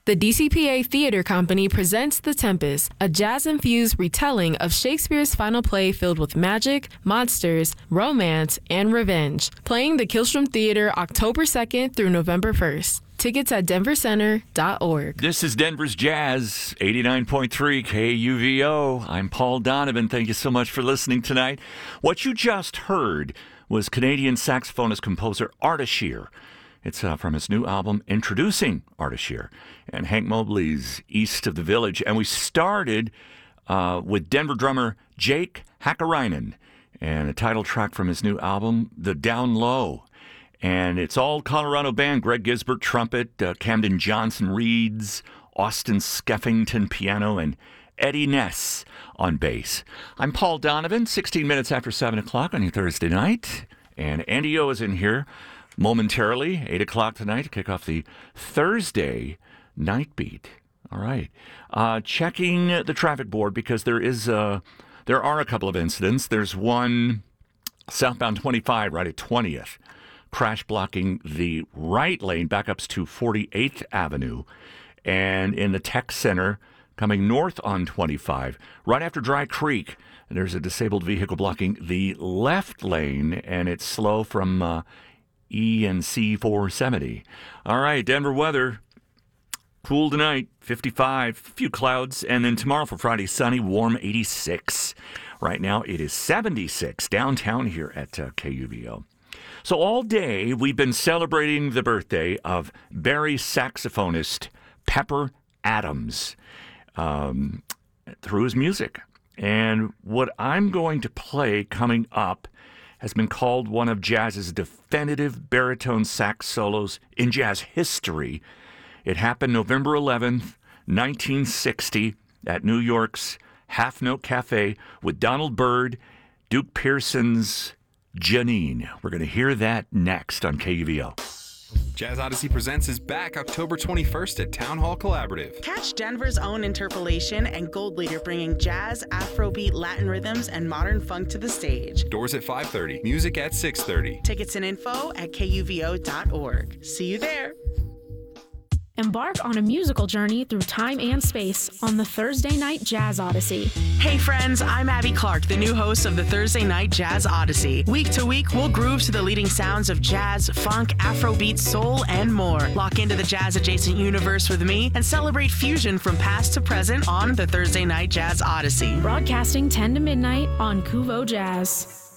The DCPA Theater Company presents The Tempest, a jazz-infused retelling of Shakespeare's final play filled with magic, monsters, romance, and revenge. Playing the Killstrom Theater October 2nd through November 1st. Tickets at denvercenter.org. This is Denver's Jazz, 89.3 KUVO. I'm Paul Donovan. Thank you so much for listening tonight. What you just heard was Canadian saxophonist-composer Ardashir. It's from his new album, Introducing Ardashir, and Hank Mobley's East of the Village. And we started with Denver drummer Jake Hakkarainen and the title track from his new album, The Down Low. And it's all Colorado band, Greg Gisbert, trumpet, Camden Johnson reeds, Austin Skeffington piano, and Eddie Ness on bass. I'm Paul Donovan, 16 minutes after 7 o'clock on your Thursday night. And Andy O is in here momentarily, 8 o'clock tonight to kick off the Thursday night beat. All right. Checking the traffic board because there are a couple of incidents. There's one southbound 25 right at 20th. Crash blocking the right lane, backups to 48th Avenue. And in the Tech Center, coming north on 25, right after Dry Creek, there's a disabled vehicle blocking the left lane, and it's slow from E and C 470. All right, Denver weather. Cool tonight, 55, a few clouds, and then tomorrow for Friday, sunny, warm, 86. Right now, it is 76 downtown here at KUVO. So all day, we've been celebrating the birthday of Barry saxophonist Pepper Adams through his music. And what I'm going to play coming up has been called one of jazz's definitive baritone sax solos in jazz history. It happened November 11th, 1960, at New York's Half Note Cafe with Donald Byrd, Duke Pearson's Janine. We're going to hear that next on KUVO. Jazz Odyssey Presents is back October 21st at Town Hall Collaborative. Catch Denver's own Interpolation and Gold Leader bringing jazz, Afrobeat, Latin rhythms, and modern funk to the stage. Doors at 5:30, music at 6:30. Tickets and info at kuvo.org. See you there. Embark on a musical journey through time and space on the Thursday Night Jazz Odyssey. Hey friends, I'm Abby Clark, the new host of the Thursday Night Jazz Odyssey. Week to week, we'll groove to the leading sounds of jazz, funk, Afrobeat, soul, and more. Lock into the jazz-adjacent universe with me and celebrate fusion from past to present on the Thursday Night Jazz Odyssey. Broadcasting 10 to midnight on KUVO Jazz.